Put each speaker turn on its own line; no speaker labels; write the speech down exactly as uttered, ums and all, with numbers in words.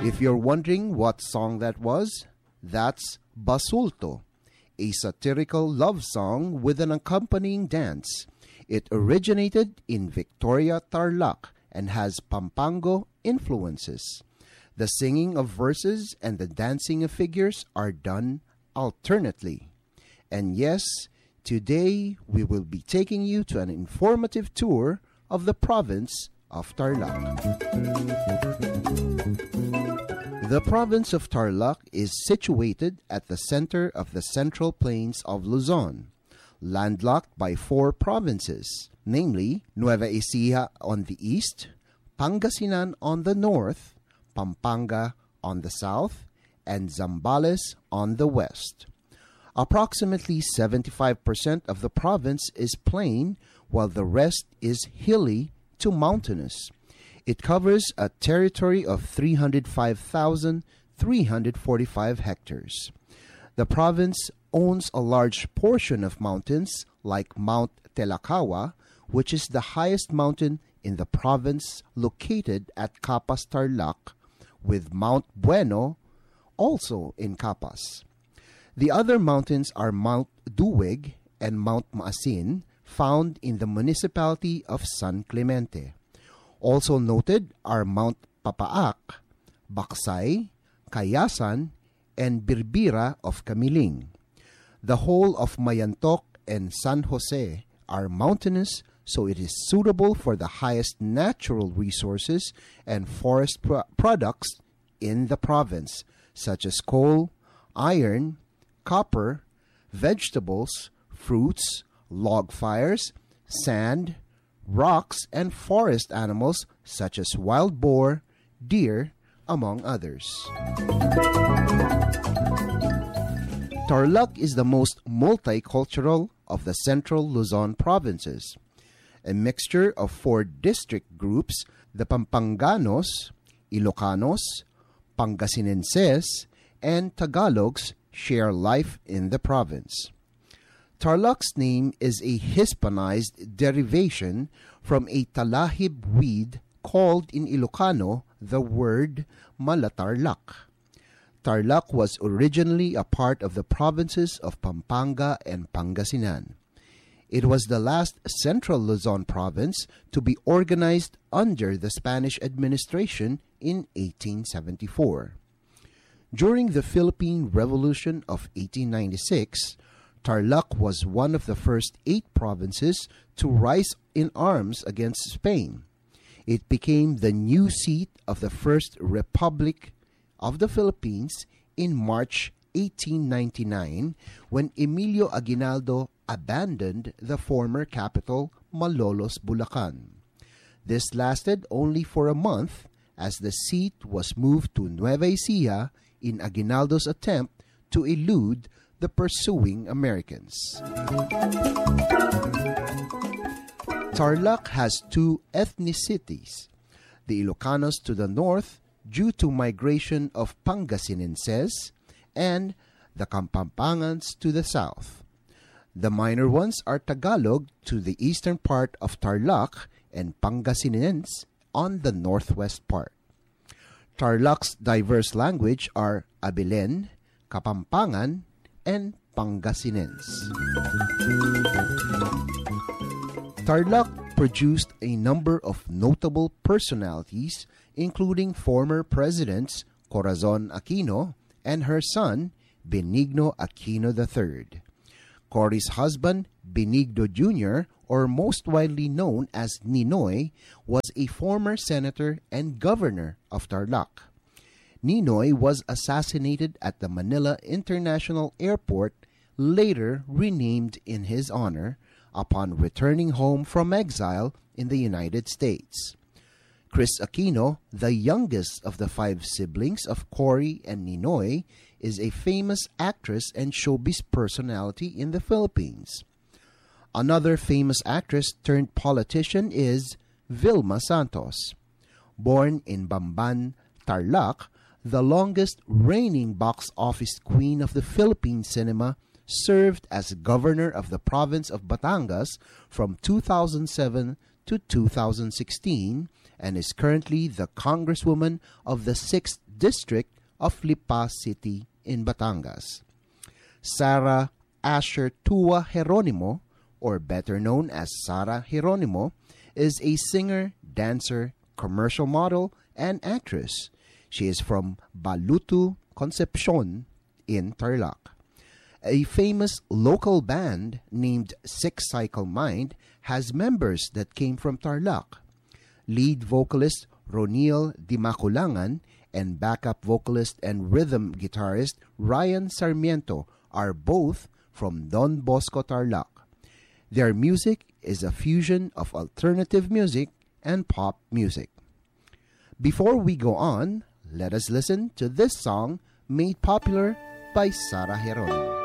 If you're wondering what song that was, that's Basulto, a satirical love song with an accompanying dance. It originated in Victoria, Tarlac, and has Pampango influences. The singing of verses and the dancing of figures are done alternately. And yes, today we will be taking you to an informative tour of the province of Tarlac. The province of Tarlac is situated at the center of the Central Plains of Luzon, landlocked by four provinces, namely Nueva Ecija on the east, Pangasinan on the north, Pampanga on the south, and Zambales on the west. Approximately seventy-five percent of the province is plain, while the rest is hilly to mountainous. It covers a territory of three hundred five thousand three hundred forty-five hectares. The province owns a large portion of mountains like Mount Telakawa, which is the highest mountain in the province, located at Capas, Tarlac, with Mount Bueno also in Capas. The other mountains are Mount Duwig and Mount Maasin, found in the municipality of San Clemente. Also noted are Mount Papaak, Baksay, Kayasan, and Birbira of Kamiling. The whole of Mayantok and San Jose are mountainous, so it is suitable for the highest natural resources and forest pro- products in the province, such as coal, iron, copper, vegetables, fruits, log fires, sand, rocks, and forest animals such as wild boar, deer, among others. Tarlac is the most multicultural of the central Luzon provinces. A mixture of four district groups, the Pampanganos, Ilocanos, Pangasinenses, and Tagalogs, share life in the province. Tarlac's name is a Hispanized derivation from a talahib weed called in Ilocano the word Malatarlac. Tarlac was originally a part of the provinces of Pampanga and Pangasinan. It was the last central Luzon province to be organized under the Spanish administration in eighteen seventy-four. During the Philippine Revolution of eighteen ninety-six, Tarlac was one of the first eight provinces to rise in arms against Spain. It became the new seat of the First Republic of the Philippines in March eighteen ninety-nine, when Emilio Aguinaldo abandoned the former capital, Malolos, Bulacan. This lasted only for a month, as the seat was moved to Nueva Ecija in Aguinaldo's attempt to elude the pursuing Americans. Tarlac has two ethnicities: the Ilocanos to the north, due to migration of Pangasinenses, and the Kampampangans to the south. The minor ones are Tagalog to the eastern part of Tarlac and Pangasinense on the northwest part. Tarlac's diverse language are Abilen, Kapampangan, and Pangasinense. Tarlac produced a number of notable personalities, including former presidents Corazon Aquino and her son, Benigno Aquino the third. Cory's husband, Benigno Junior, or most widely known as Ninoy, was a former senator and governor of Tarlac. Ninoy was assassinated at the Manila International Airport, later renamed in his honor, upon returning home from exile in the United States. Chris Aquino, the youngest of the five siblings of Cory and Ninoy, is a famous actress and showbiz personality in the Philippines. Another famous actress turned politician is Vilma Santos. Born in Bamban, Tarlac, the longest reigning box office queen of the Philippine cinema, served as governor of the province of Batangas from two thousand seven to two thousand sixteen and is currently the Congresswoman of the sixth District of Lipa City in Batangas. Sara Asher Tua Geronimo, or better known as Sara Geronimo, is a singer, dancer, commercial model, and actress. She is from Balutu, Concepcion in Tarlac. A famous local band named Six Cycle Mind has members that came from Tarlac. Lead vocalist Roniel Dimaculangan and backup vocalist and rhythm guitarist Ryan Sarmiento are both from Don Bosco, Tarlac. Their music is a fusion of alternative music and pop music. Before we go on, let us listen to this song made popular by Sara Geronimo.